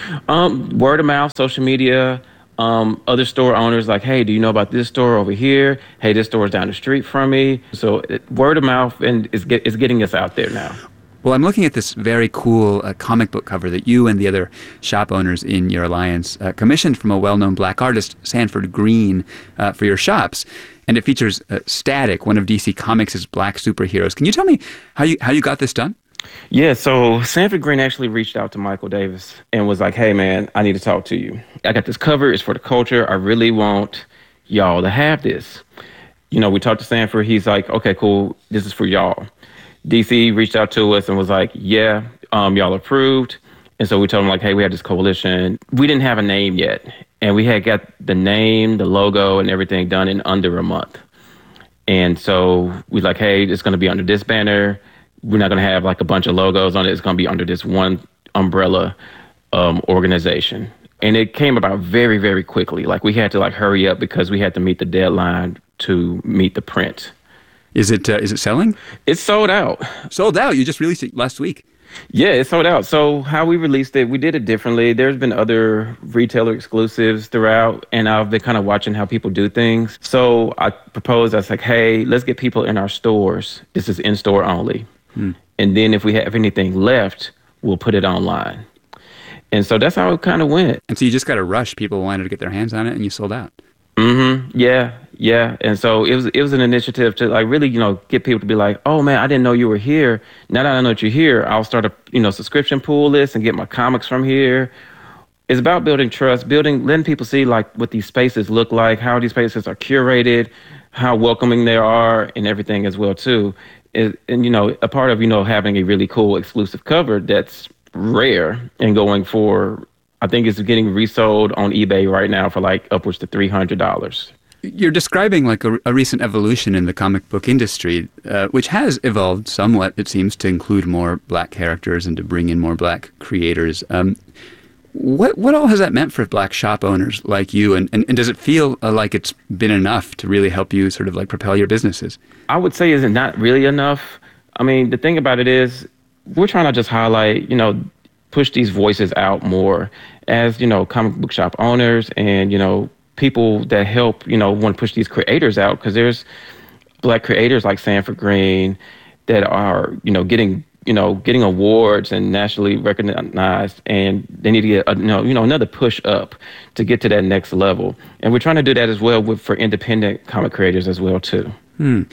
Um, word of mouth, social media, um, other store owners like, hey, do you know about this store over here? Hey, this store is down the street from me. So it, word of mouth and is get, is getting us out there now.
Well, I'm looking at this very cool uh, comic book cover that you and the other shop owners in your alliance uh, commissioned from a well-known Black artist, Sanford Greene, uh, for your shops. And it features uh, Static, one of D C Comics' Black superheroes. Can you tell me how you how you got this done?
Yeah, so Sanford Greene actually reached out to Michael Davis and was like, hey, man, I need to talk to you. I got this cover. It's for the culture. I really want y'all to have this. You know, we talked to Sanford. He's like, okay, cool. This is for y'all. D C reached out to us and was like, yeah, um, y'all approved. And so we told them like, hey, we have this coalition. We didn't have a name yet. And we had got the name, the logo and everything done in under a month. And so we like, hey, it's going to be under this banner. We're not going to have like a bunch of logos on it. It's going to be under this one umbrella um, organization. And it came about very, very quickly. Like we had to like hurry up because we had to meet the deadline to meet the print.
Is it uh, is it selling?
It's sold out.
Sold out? You just released it last week.
Yeah, it's sold out. So how we released it, we did it differently. There's been other retailer exclusives throughout, and I've been kind of watching how people do things. So I proposed, I was like, hey, let's get people in our stores. This is in-store only. Hmm. And then if we have anything left, we'll put it online. And so that's how it kind of went.
And so you just got to rush. People wanted to get their hands on it, and you sold out.
Mm-hmm. Yeah, yeah. And so it was it was an initiative to like really, you know, get people to be like, oh man, I didn't know you were here. Now that I know that you're here, I'll start a you know subscription pool list and get my comics from here. It's about building trust, building, letting people see like what these spaces look like, how these spaces are curated, how welcoming they are, and everything as well too. And, and you know, a part of you know having a really cool exclusive cover that's rare and going for. I think it's getting resold on eBay right now for like upwards to three hundred dollars.
You're describing like a, a recent evolution in the comic book industry, uh, which has evolved somewhat, it seems, to include more Black characters and to bring in more Black creators. Um, what what all has that meant for Black shop owners like you? And, and, and does it feel uh, like it's been enough to really help you sort of like propel your businesses?
I would say is it not really enough. I mean, the thing about it is we're trying to just highlight, you know, push these voices out more as, you know, comic book shop owners and, you know, people that help, you know, want to push these creators out because there's Black creators like Sanford Greene that are, you know, getting, you know, getting awards and nationally recognized, and they need to get, a, you know, you know, another push up to get to that next level. And we're trying to do that as well with for independent comic creators as well too.
Hmm.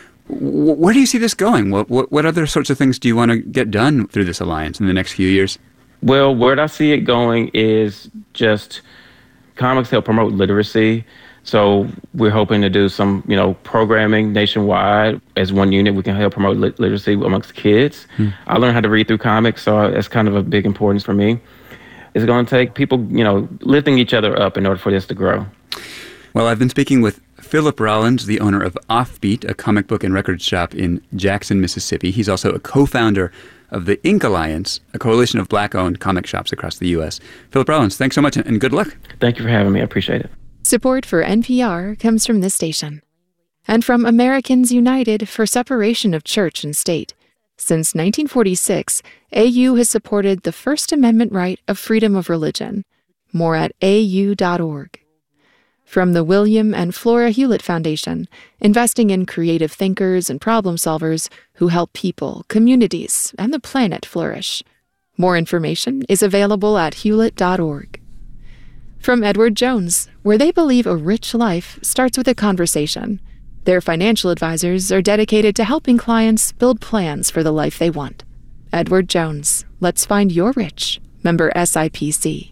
Where do you see this going? What, what what other sorts of things do you want to get done through this alliance in the next few years?
Well, where I see it going is just comics help promote literacy. So we're hoping to do some, you know, programming nationwide. As one unit, we can help promote lit- literacy amongst kids. Hmm. I learned how to read through comics, so that's kind of a big importance for me. It's going to take people, you know, lifting each other up in order for this to grow.
Well, I've been speaking with Philip Rollins, the owner of Offbeat, a comic book and record shop in Jackson, Mississippi. He's also a co-founder of the Ink Alliance, a coalition of Black-owned comic shops across the U S. Philip Rollins, thanks so much and good luck.
Thank you for having me. I appreciate it.
Support for N P R comes from this station and from Americans United for Separation of Church and State. Since nineteen forty-six, A U has supported the First Amendment right of freedom of religion. More at A U dot org. From the William and Flora Hewlett Foundation, investing in creative thinkers and problem solvers who help people, communities, and the planet flourish. More information is available at Hewlett dot org. From Edward Jones, where they believe a rich life starts with a conversation. Their financial advisors are dedicated to helping clients build plans for the life they want. Edward Jones, let's find your rich. Member S I P C.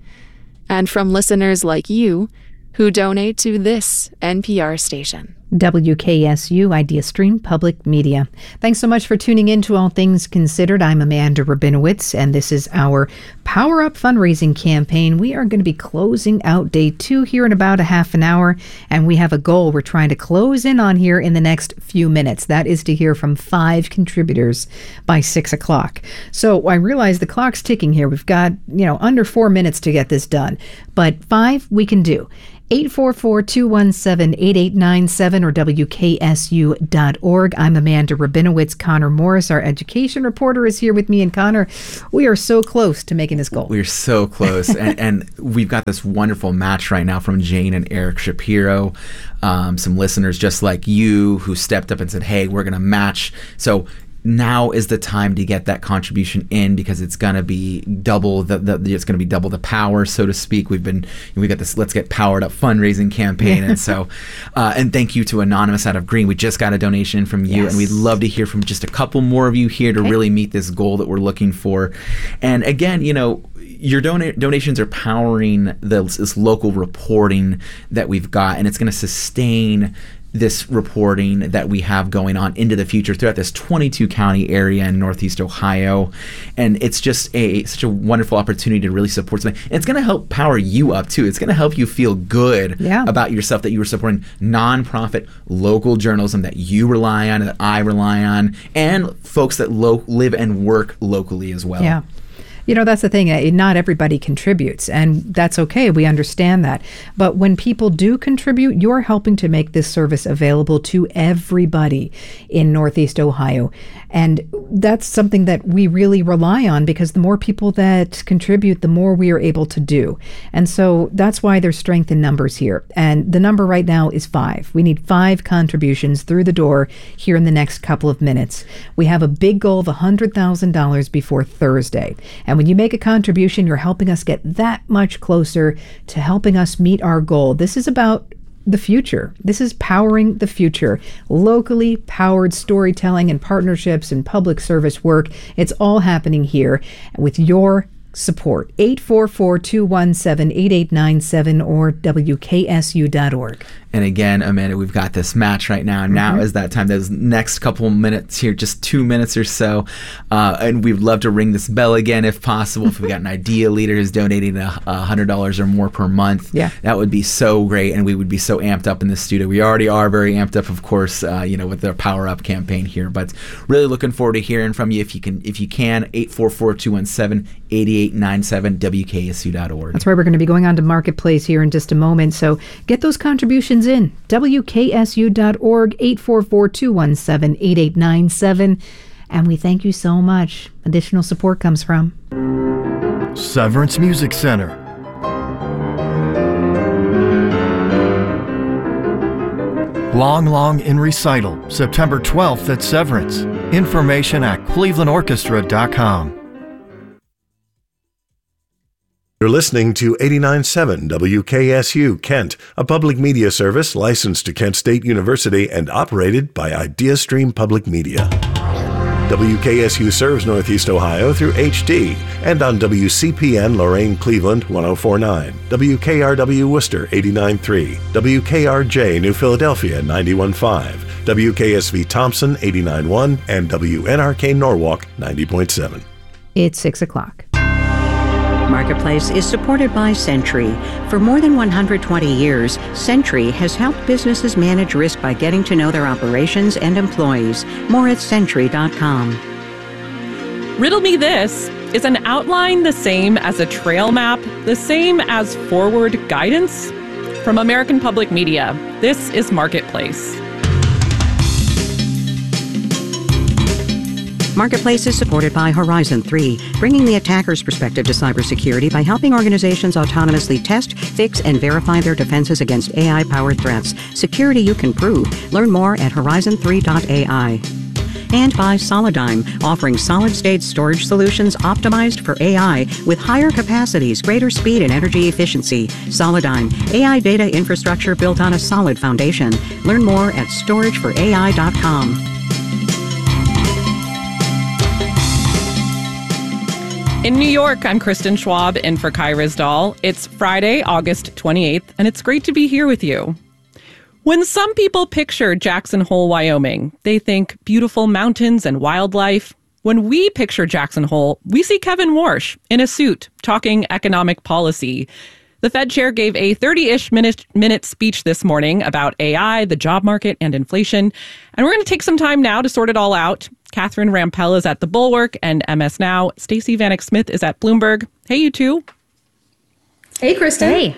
And from listeners like you who donate to this N P R station.
W K S U IdeaStream Public Media. Thanks so much for tuning in to All Things Considered. I'm Amanda Rabinowitz, and this is our Power Up fundraising campaign. We are going to be closing out day two here in about a half an hour, and we have a goal we're trying to close in on here in the next few minutes. That is to hear from five contributors by six o'clock. So I realize the clock's ticking here. We've got, you know, under four minutes to get this done, but five we can do. eight four four, two one seven, eight eight nine seven or W K S U dot org. I'm Amanda Rabinowitz. Connor Morris, our education reporter, is here with me. And Connor, we are so close to making this goal.
We're so close. and, and we've got this wonderful match right now from Jane and Eric Shapiro. Um, some listeners just like you who stepped up and said, hey, we're going to match. So now is the time to get that contribution in, because it's going to be double the, the it's going to be double the power, so to speak. We've been we got this Let's Get Powered Up fundraising campaign, and so uh, and thank you to Anonymous out of Green. We just got a donation from you, yes. and we'd love to hear from just a couple more of you here to okay. really meet this goal that we're looking for. And again, you know, your dona- donations are powering the, this local reporting that we've got, and it's going to sustain this reporting that we have going on into the future throughout this twenty-two county area in Northeast Ohio. And it's just a such a wonderful opportunity to really support something. And it's going to help power you up too. It's going to help you feel good yeah. about yourself, that you are supporting nonprofit local journalism that you rely on, that I rely on, and folks that lo- live and work locally as well.
Yeah. You know, that's the thing. Not everybody contributes, and that's okay. We understand that. But when people do contribute, you're helping to make this service available to everybody in Northeast Ohio. And that's something that we really rely on, because the more people that contribute, the more we are able to do. And so that's why there's strength in numbers here. And the number right now is five. We need five contributions through the door here in the next couple of minutes. We have a big goal of one hundred thousand dollars before Thursday. And when you make a contribution, you're helping us get that much closer to helping us meet our goal. This is about the future. This is powering the future. Locally powered storytelling and partnerships and public service work. It's all happening here with your support. eight four four, two one seven, eight eight nine seven or W K S U dot org.
And again, Amanda, we've got this match right now. Now mm-hmm. is that time. Those next couple minutes here, just two minutes or so. Uh, and we'd love to ring this bell again if possible. If we got an idea leader who's donating a, a one hundred dollars or more per month,
yeah.
that would be so great. And we would be so amped up in the studio. We already are very amped up, of course, uh, you know, with the Power Up campaign here. But really looking forward to hearing from you if you can. If you can, eight four four, two one seven, eight eight nine seven, W K S U dot org.
That's right. We're going to be going on to Marketplace here in just a moment. So get those contributions in. W K S U dot org, eight four four, two one seven, eight eight nine seven. And we thank you so much. Additional support comes from
Severance Music Center. Long Long in Recital, September twelfth at Severance. Information at cleveland orchestra dot com.
You're listening to eighty-nine point seven W K S U Kent, a public media service licensed to Kent State University and operated by IdeaStream Public Media. W K S U serves Northeast Ohio through H D and on W C P N Lorain Cleveland one oh four point nine, W K R W Worcester eighty-nine point three, W K R J New Philadelphia ninety-one point five, W K S V Thompson eighty-nine point one, and W N R K Norwalk ninety point seven.
It's six o'clock.
Marketplace is supported by Sentry. For more than one hundred twenty years, Sentry has helped businesses manage risk by getting to know their operations and employees. More at sentry dot com.
Riddle Me This is an outline the same as a trail map, the same as forward guidance. From American Public Media, this is Marketplace.
Marketplace is supported by Horizon three, bringing the attacker's perspective to cybersecurity by helping organizations autonomously test, fix, and verify their defenses against A I-powered threats. Security you can prove. Learn more at horizon three dot A I. And by Solidigm, offering solid-state storage solutions optimized for A I with higher capacities, greater speed, and energy efficiency. Solidigm, A I data infrastructure built on a solid foundation. Learn more at storage for A I dot com.
In New York, I'm Kristen Schwab in for Kai Rizdal. It's Friday, August twenty-eighth, and it's great to be here with you. When some people picture Jackson Hole, Wyoming, they think beautiful mountains and wildlife. When we picture Jackson Hole, we see Kevin Warsh in a suit talking economic policy. The Fed chair gave a thirty-ish minute, minute speech this morning about A I, the job market, and inflation. And we're going to take some time now to sort it all out. Catherine Rampell is at The Bulwark and M S Now. Stacey Vanek Smith is at Bloomberg. Hey, you two.
Hey, Kristen.
Hey.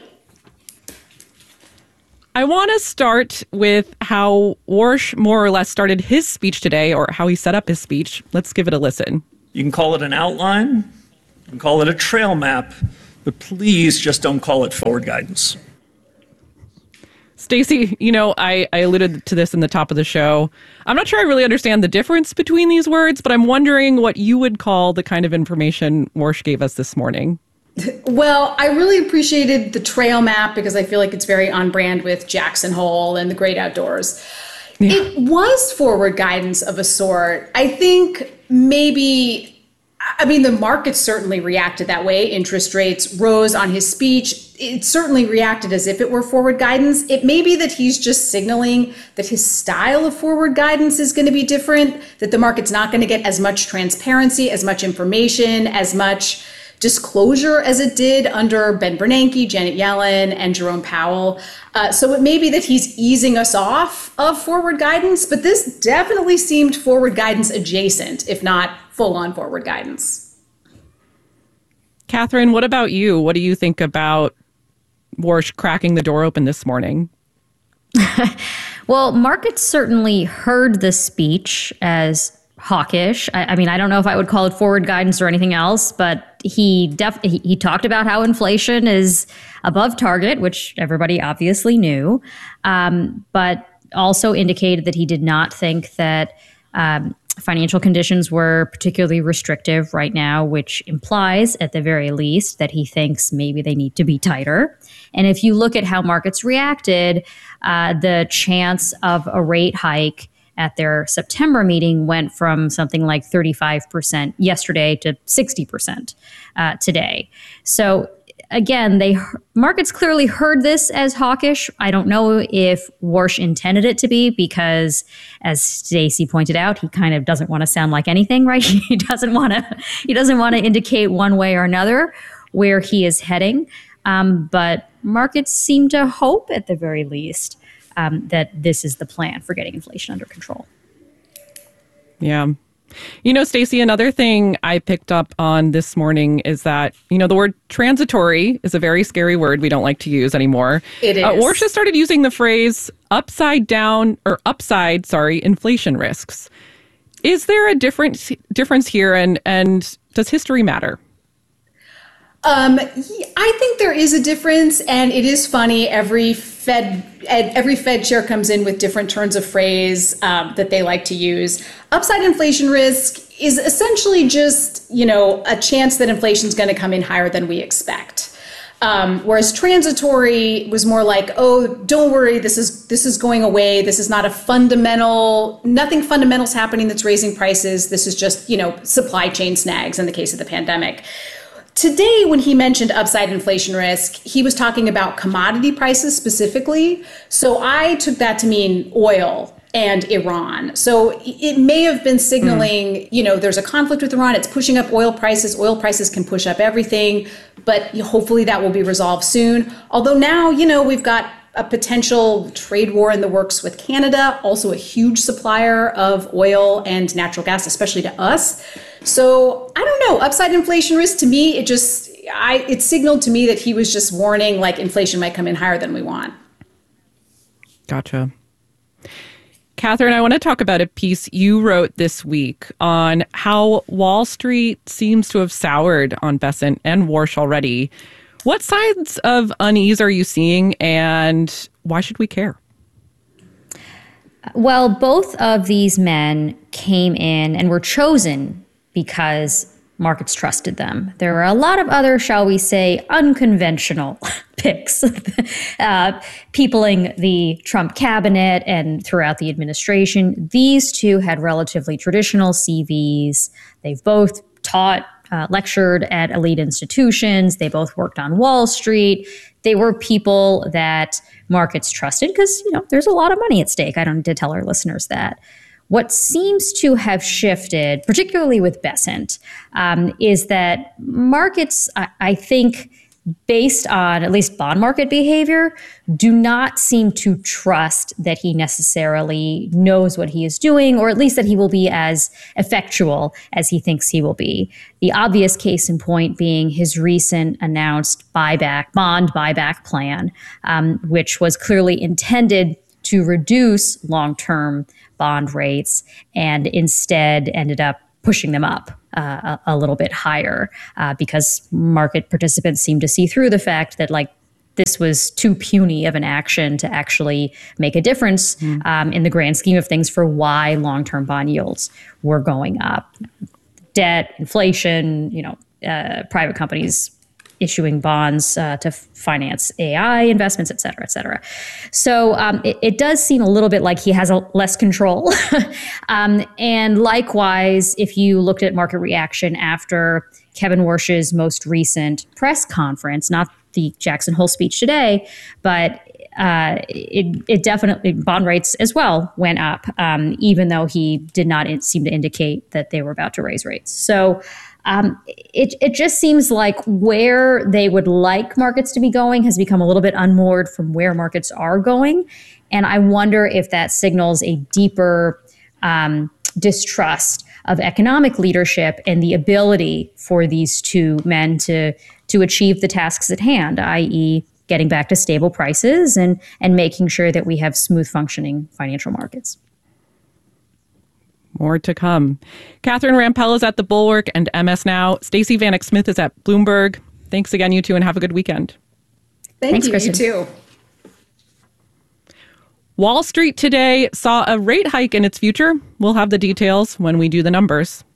I want to start with how Warsh more or less started his speech today, or how he set up his speech. Let's give it a listen.
You can call it an outline, you can call it a trail map, but please just don't call it forward guidance.
Stacey, you know, I, I alluded to this in the top of the show. I'm not sure I really understand the difference between these words, but I'm wondering what you would call the kind of information Warsh gave us this morning.
Well, I really appreciated the trail map because I feel like it's very on brand with Jackson Hole and the great outdoors. Yeah. It was forward guidance of a sort. I think maybe... I mean, the market certainly reacted that way. Interest rates rose on his speech. It certainly reacted as if it were forward guidance. It may be that he's just signaling that his style of forward guidance is going to be different, that the market's not going to get as much transparency, as much information, as much disclosure as it did under Ben Bernanke, Janet Yellen, and Jerome Powell. Uh, so it may be that he's easing us off of forward guidance, but this definitely seemed forward guidance adjacent, if not full-on forward guidance.
Catherine, what about you? What do you think about Warsh cracking the door open this morning?
Well, markets certainly heard the speech as hawkish. I, I mean, I don't know if I would call it forward guidance or anything else, but he def- he, he talked about how inflation is above target, which everybody obviously knew, um, but also indicated that he did not think that um, financial conditions were particularly restrictive right now, which implies, at the very least, that he thinks maybe they need to be tighter. And if you look at how markets reacted, uh, the chance of a rate hike at their September meeting went from something like thirty-five percent yesterday to sixty percent uh, today. So again, they markets clearly heard this as hawkish. I don't know if Warsh intended it to be because, as Stacey pointed out, he kind of doesn't want to sound like anything, right? He doesn't want to. He doesn't want to indicate one way or another where he is heading. Um, but markets seem to hope, at the very least, Um, that this is the plan for getting inflation under control.
Yeah. You know, Stacey, another thing I picked up on this morning is that, you know, the word transitory is a very scary word we don't like to use anymore.
It is.
Uh, Warsh has started using the phrase upside down or upside, sorry, inflation risks. Is there a different difference here, and, and does history matter?
Um, I think there is a difference, and it is funny. Every Fed, every Fed chair comes in with different turns of phrase um, that they like to use. Upside inflation risk is essentially just, you know, a chance that inflation is going to come in higher than we expect. Um, whereas transitory was more like, oh, don't worry, this is this is going away. This is not a fundamental, nothing fundamental's happening that's raising prices. This is just, you know, supply chain snags in the case of the pandemic. Today, when he mentioned upside inflation risk, he was talking about commodity prices specifically. So I took that to mean oil and Iran. So it may have been signaling, mm. you know, there's a conflict with Iran. It's pushing up oil prices. Oil prices can push up everything, but hopefully that will be resolved soon. Although now, you know, we've got a potential trade war in the works with Canada, also a huge supplier of oil and natural gas, especially to us. So I don't know, upside inflation risk, to me, it just, I it signaled to me that he was just warning like inflation might come in higher than we want.
Gotcha. Catherine, I want to talk about a piece you wrote this week on how Wall Street seems to have soured on Bessent and Warsh already. What signs of unease are you seeing, and why should we care?
Well, both of these men came in and were chosen because markets trusted them. There were a lot of other, shall we say, unconventional picks, uh, peopling the Trump cabinet and throughout the administration. These two had relatively traditional C Vs. They've both taught, uh, lectured at elite institutions. They both worked on Wall Street. They were people that markets trusted because, you know, there's a lot of money at stake. I don't need to tell our listeners that. What seems to have shifted, particularly with Bessent, um, is that markets, I, I think, based on at least bond market behavior, do not seem to trust that he necessarily knows what he is doing, or at least that he will be as effectual as he thinks he will be. The obvious case in point being his recent announced buyback, bond buyback plan, um, which was clearly intended to reduce long-term bond rates and instead ended up pushing them up uh, a, a little bit higher uh, because market participants seem to see through the fact that like this was too puny of an action to actually make a difference mm. um, in the grand scheme of things for why long-term bond yields were going up. Debt, inflation, you know, uh, private companies issuing bonds uh, to finance A I investments, et cetera, et cetera. So um, it, it does seem a little bit like he has a less control. um, and likewise, if you looked at market reaction after Kevin Warsh's most recent press conference, not the Jackson Hole speech today, but uh, it, it definitely, bond rates as well went up, um, even though he did not in, seem to indicate that they were about to raise rates. So Um, it, it just seems like where they would like markets to be going has become a little bit unmoored from where markets are going. And I wonder if that signals a deeper um, distrust of economic leadership and the ability for these two men to, to achieve the tasks at hand, that is getting back to stable prices and, and making sure that we have smooth functioning financial markets.
More to come. Catherine Rampell is at The Bulwark and M S Now. Stacey Vanek Smith is at Bloomberg. Thanks again, you two, and have a good weekend.
Thank
Thanks,
you,
Kristen.
you too.
Wall Street today saw a rate hike in its future. We'll have the details when we do the numbers.